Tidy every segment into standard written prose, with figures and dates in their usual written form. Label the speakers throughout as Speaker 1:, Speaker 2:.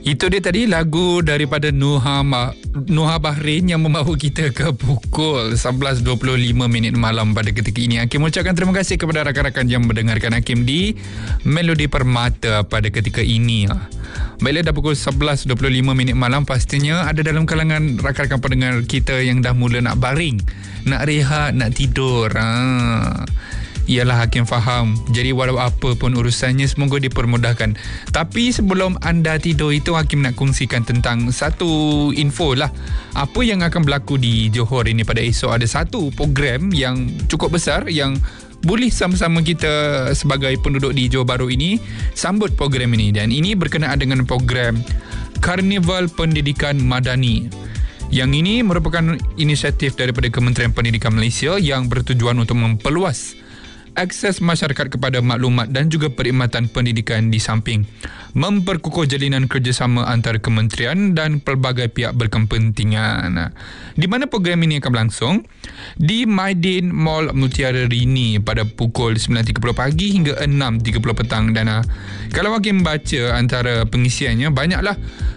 Speaker 1: Itu dia tadi lagu daripada Nuha Bahrain yang membawa kita ke pukul 11.25 malam pada ketika ini. Hakim ucapkan terima kasih kepada rakan-rakan yang mendengarkan Hakim di Melodi Permata pada ketika ini. Baiklah, dah pukul 11.25 malam, pastinya ada dalam kalangan rakan-rakan pendengar kita yang dah mula nak baring, nak rehat, nak tidur. Ialah Hakim faham. Jadi walau apa pun urusannya, semoga dipermudahkan. Tapi sebelum anda tidur itu, Hakim nak kongsikan tentang satu info lah. Apa yang akan berlaku di Johor ini pada esok. Ada satu program yang cukup besar yang boleh sama-sama kita sebagai penduduk di Johor Bahru ini sambut program ini. Dan ini berkenaan dengan program Karnival Pendidikan Madani. Yang ini merupakan inisiatif daripada Kementerian Pendidikan Malaysia yang bertujuan untuk memperluas akses masyarakat kepada maklumat dan juga perkhidmatan pendidikan, di samping memperkukuh jalinan kerjasama antara kementerian dan pelbagai pihak berkepentingan. Di mana program ini akan berlangsung? Di Maidin Mall Mutiara Rini pada pukul 9.30 pagi hingga 6.30 petang. Dan kalau Hakim baca antara pengisiannya, banyaklah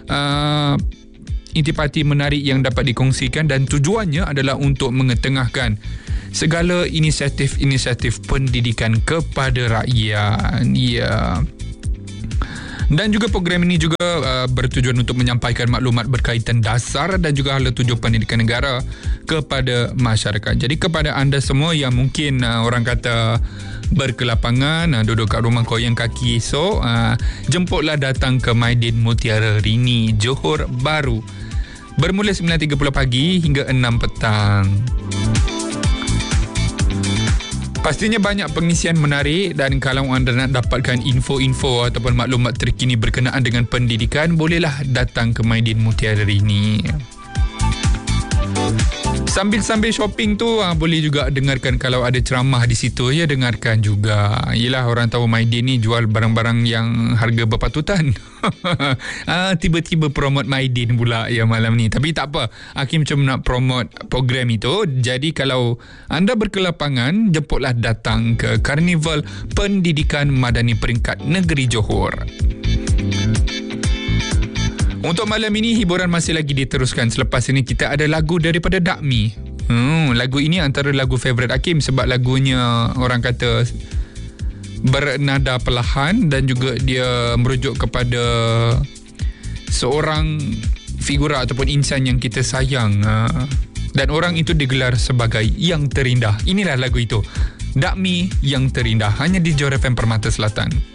Speaker 1: intipati menarik yang dapat dikongsikan, dan tujuannya adalah untuk mengetengahkan segala inisiatif pendidikan kepada rakyat. Ya. Dan juga program ini juga bertujuan untuk menyampaikan maklumat berkaitan dasar dan juga hala tuju pendidikan negara kepada masyarakat. Jadi kepada anda semua yang mungkin orang kata berkelapangan, duduk kat rumah koyang kaki esok, jemputlah datang ke Maidin Mutiara Rini, Johor Bahru, bermula 9.30 pagi hingga 6 petang. Pastinya banyak pengisian menarik, dan kalau anda nak dapatkan info-info ataupun maklumat terkini berkenaan dengan pendidikan, bolehlah datang ke Maidin Mutiara Rini. Sambil shopping tu boleh juga dengarkan kalau ada ceramah di situ, ya, dengarkan juga. Yelah, orang tahu Maidin ni jual barang-barang yang harga berpatutan. Tiba-tiba promote Maidin pula ya malam ni. Tapi tak apa, Hakim cuma nak promote program itu. Jadi kalau anda berkelapangan, jemputlah datang ke Karnival Pendidikan Madani peringkat Negeri Johor. Untuk malam ini, hiburan masih lagi diteruskan. Selepas ini kita ada lagu daripada Dakmi. Lagu ini antara lagu favourite Hakim sebab lagunya orang kata bernada perlahan dan juga dia merujuk kepada seorang figura ataupun insan yang kita sayang, dan orang itu digelar sebagai Yang Terindah. Inilah lagu itu, Dakmi Yang Terindah, hanya di Johor FM Permata Selatan.